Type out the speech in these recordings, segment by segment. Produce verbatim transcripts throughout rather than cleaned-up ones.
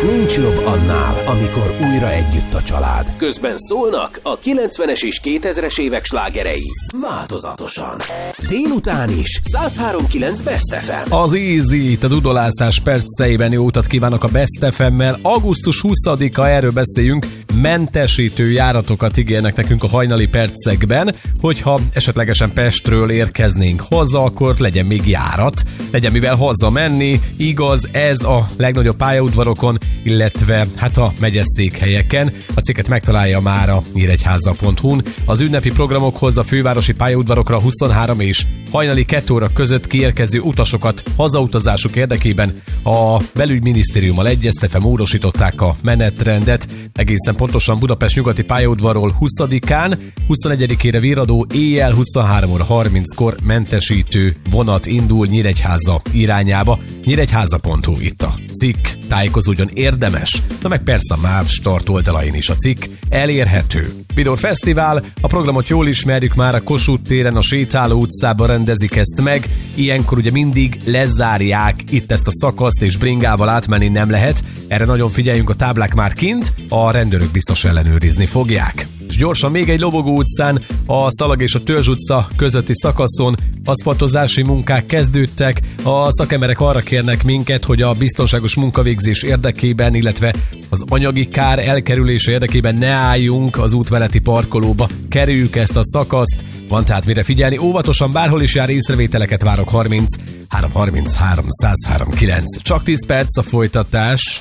Nincs jobb annál, amikor újra együtt a család. Közben szólnak a kilencvenes és kétezres évek slágerei. Változatosan. Délután is száz három kilenc Best ef em. Az Easy, a dudolászás perceiben jó utat kívánok a Best ef emmel. augusztus huszadika, erről beszéljünk. Mentesítő járatokat ígérnek nekünk a hajnali percekben, hogyha esetlegesen Pestről érkeznénk haza, akkor legyen még járat, legyen mivel haza menni. Igaz, ez a legnagyobb pályaudvarokon, illetve hát a megyeszékhelyeken. A cikket megtalálja már a nyíregyháza pont hu-n. Az ünnepi programokhoz a fővárosi pályaudvarokra huszonhárom és hajnali kettő óra között kiérkező utasokat hazautazásuk érdekében a belügyminisztériummal egyeztetve módosították a menetrendet. Egészen pontosan Budapest nyugati pályaudvarról huszadikán, huszonegyedikére virradó éjjel huszonhárom óra harminckor mentesítő vonat indul Nyíregyháza irányába. nyíregyháza pont hu itt a cikk, tájékozódjon érdemes, de meg persze a MÁV start oldalain is a cikk elérhető. Pidor Fesztivál, a programot jól ismerjük már, a Kossuth téren, a Sétáló utcában rendezik ezt meg. Ilyenkor ugye mindig lezárják itt ezt a szakaszt, és bringával átmenni nem lehet. Erre nagyon figyeljünk, a táblák már kint, a rendőrök biztos ellenőrizni fogják. És gyorsan még egy Lobogó utcán, a Szalag és a Törzs utca közötti szakaszon aszfaltozási munkák kezdődtek. A szakemberek arra kérnek minket, hogy a biztonságos munkavégzés érdekében, illetve az anyagi kár elkerülése érdekében ne álljunk az útmeleti parkolóba, kerüljük ezt a szakaszt. Van tehát mire figyelni, óvatosan bárhol is jár, észrevételeket várok. Harminc három harminchárom száz három kilenc. Csak tíz perc a folytatás.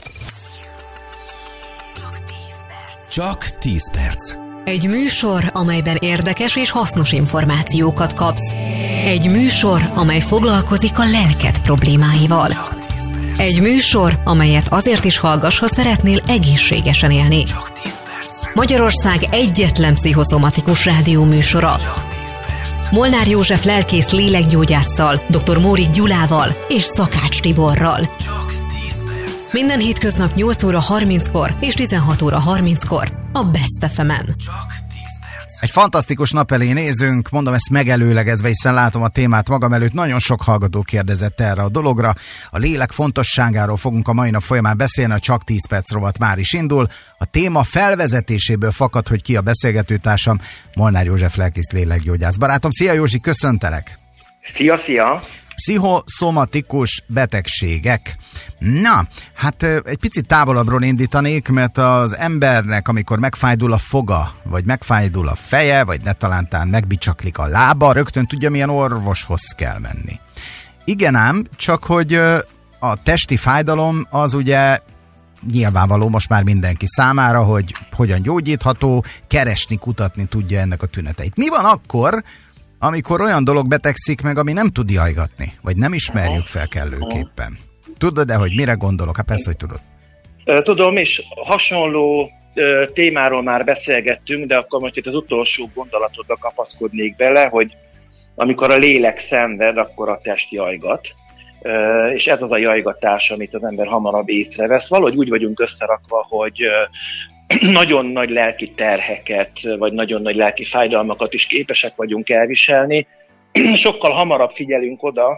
Csak tíz perc. Egy műsor, amelyben érdekes és hasznos információkat kapsz. Egy műsor, amely foglalkozik a lelked problémáival. Egy műsor, amelyet azért is hallgass, ha szeretnél egészségesen élni. Magyarország egyetlen pszichoszomatikus rádió műsora. Molnár József lelkész lélekgyógyásszal, dr. Mórik Gyulával és Szakács Tiborral. Minden hétköznap nyolc óra harminckor és tizenhat óra harminckor a Best ef emen. Egy fantasztikus nap elé nézünk, mondom ezt megelőlegezve, hiszen látom a témát magam előtt. Nagyon sok hallgató kérdezett erre a dologra. A lélek fontosságáról fogunk a mai nap folyamán beszélni, a Csak tíz perc rovat már is indul. A téma felvezetéséből fakad, hogy ki a beszélgetőtársam, Molnár József lelkész lélekgyógyász barátom. Szia Józsi, köszöntelek! Szia, szia! Pszichoszomatikus betegségek. Na, hát egy picit távolabbról indítanék, mert az embernek, amikor megfájdul a foga, vagy megfájdul a feje, vagy netalántán megbicsaklik a lába, rögtön tudja, milyen orvoshoz kell menni. Igen ám, csak hogy a testi fájdalom az ugye nyilvánvaló most már mindenki számára, hogy hogyan gyógyítható, keresni, kutatni tudja ennek a tüneteit. Mi van akkor, amikor olyan dolog betegszik meg, ami nem tud jajgatni, vagy nem ismerjük fel kellőképpen? Tudod-e, hogy mire gondolok? Hát persze, hogy tudod. Tudom, és hasonló témáról már beszélgettünk, de akkor most itt az utolsó gondolatodba kapaszkodnék bele, hogy amikor a lélek szenved, akkor a test jajgat. És ez az a jajgatás, amit az ember hamarabb észrevesz. Valahogy úgy vagyunk összerakva, hogy nagyon nagy lelki terheket, vagy nagyon nagy lelki fájdalmakat is képesek vagyunk elviselni. Sokkal hamarabb figyelünk oda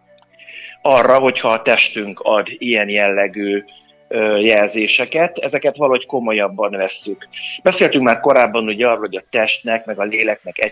arra, hogyha a testünk ad ilyen jellegű jelzéseket, ezeket valahogy komolyabban vesszük. Beszéltünk már korábban ugye arról, hogy a testnek, meg a léleknek egy